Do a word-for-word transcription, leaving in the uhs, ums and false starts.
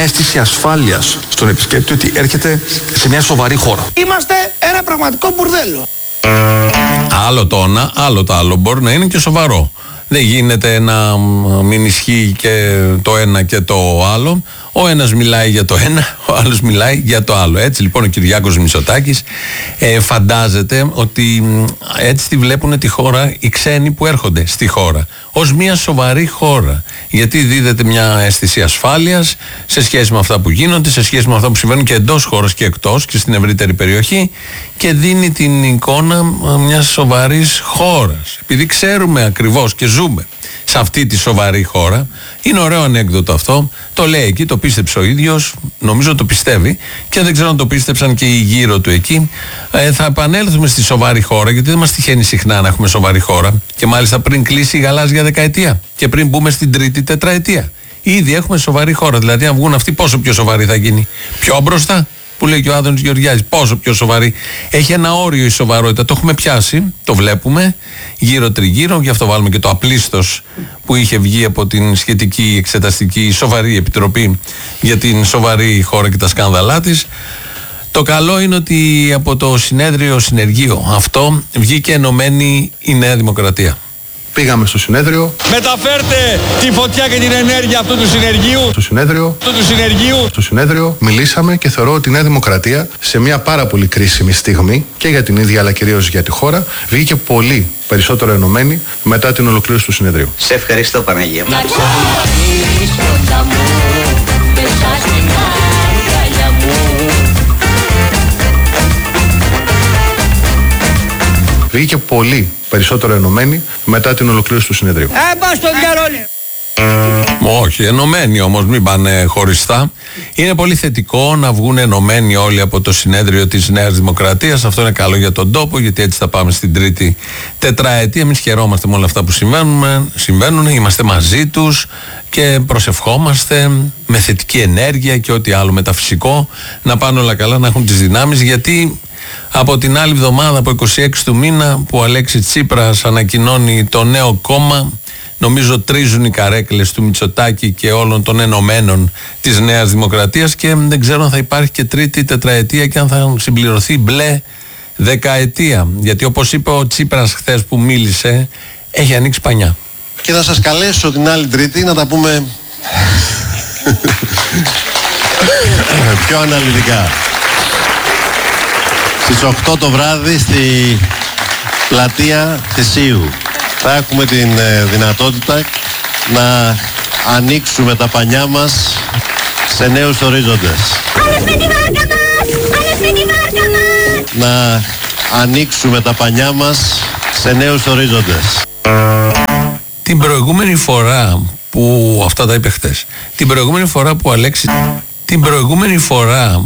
αίσθηση ασφάλειας στον επισκέπτη ότι έρχεται σε μια σοβαρή χώρα. Είμαστε ένα πραγματικό μπουρδέλο. Άλλο το ένα, άλλο το άλλο. Μπορεί να είναι και σοβαρό. Δεν γίνεται να μην ισχύει και το ένα και το άλλο. Ο ένας μιλάει για το ένα, ο άλλος μιλάει για το άλλο. Έτσι λοιπόν ο Κυριάκος Μητσοτάκης ε, φαντάζεται ότι έτσι τη βλέπουν τη χώρα οι ξένοι που έρχονται στη χώρα. Ως μια σοβαρή χώρα. Γιατί δίδεται μια αίσθηση ασφάλειας σε σχέση με αυτά που γίνονται, σε σχέση με αυτά που συμβαίνουν και εντός χώρας και εκτός και στην ευρύτερη περιοχή, και δίνει την εικόνα μιας σοβαρής χώρας. Επειδή ξέρουμε ακριβώς και ζούμε σε αυτή τη σοβαρή χώρα, είναι ωραίο ανέκδοτο αυτό. Το λέει εκεί, το πίστεψε ο ίδιος, νομίζω το πιστεύει, και δεν ξέρω αν το πίστεψαν και οι γύρω του εκεί. Ε, θα επανέλθουμε στη σοβαρή χώρα, γιατί δεν μας τυχαίνει συχνά να έχουμε σοβαρή χώρα, και μάλιστα πριν κλείσει η γαλάζια δεκαετία και πριν μπούμε στην τρίτη τετραετία. Ήδη έχουμε σοβαρή χώρα. Δηλαδή, αν βγουν αυτοί, πόσο πιο σοβαρή θα γίνει? Πιο μπροστά, που λέει και ο Άδωνης Γεωργιάδης, πόσο πιο σοβαρή. Έχει ένα όριο η σοβαρότητα, το έχουμε πιάσει, το βλέπουμε γύρω-τριγύρω, γι' αυτό βάλουμε και το απλίστος που είχε βγει από την σχετική εξεταστική σοβαρή επιτροπή για την σοβαρή χώρα και τα σκάνδαλά της. Το καλό είναι ότι από το συνέδριο συνεργείο αυτό βγήκε ενωμένη η Νέα Δημοκρατία. Πήγαμε στο συνέδριο. Μεταφέρτε τη φωτιά και την ενέργεια αυτού του συνεργείου. Στο συνέδριο. Αυτού του συνεργείου. Στο συνέδριο μιλήσαμε και θεωρώ ότι η Νέα Δημοκρατία σε μια πάρα πολύ κρίσιμη στιγμή και για την ίδια αλλά κυρίως για τη χώρα βγήκε πολύ περισσότερο ενωμένη μετά την ολοκλήρωση του συνεδρίου. Σε ευχαριστώ, Παναγία μου. Βγήκε πολύ περισσότερο ενωμένη μετά την ολοκλήρωση του συνεδρίου. Ε, πας στο διαρρόλι. Όχι, ενωμένοι όμως, μην πάνε χωριστά. Είναι πολύ θετικό να βγουν ενωμένοι όλοι από το συνέδριο της Νέας Δημοκρατίας. Αυτό είναι καλό για τον τόπο, γιατί έτσι θα πάμε στην τρίτη τετραετία. Εμείς χαιρόμαστε με όλα αυτά που συμβαίνουν, συμβαίνουν, είμαστε μαζί τους και προσευχόμαστε με θετική ενέργεια και ό,τι άλλο μεταφυσικό, να πάνε όλα καλά, να έχουν τις δυνάμεις, γιατί από την άλλη εβδομάδα, από είκοσι έξι του μήνα, που ο Αλέξης Τσίπρας ανακοινώνει το νέο κόμμα, νομίζω τρίζουν οι καρέκλες του Μητσοτάκη και όλων των ενωμένων της Νέας Δημοκρατίας, και δεν ξέρω αν θα υπάρχει και τρίτη τετραετία και αν θα συμπληρωθεί μπλε δεκαετία. Γιατί όπως είπε ο Τσίπρας χθες που μίλησε, έχει ανοίξει πανιά. Και θα σας καλέσω την άλλη Τρίτη να τα πούμε πιο αναλυτικά. Στις οκτώ το βράδυ στη πλατεία Θησίου θα έχουμε την ε, δυνατότητα να ανοίξουμε τα πανιά μας σε νέους ορίζοντες. Alles με τη βάρκα μας! Alles με τη βάρκα μας! Να ανοίξουμε τα πανιά μας σε νέους ορίζοντες. Την προηγούμενη φορά που, αυτά τα είπε χτες, την προηγούμενη φορά που ο Αλέξης, την προηγούμενη φορά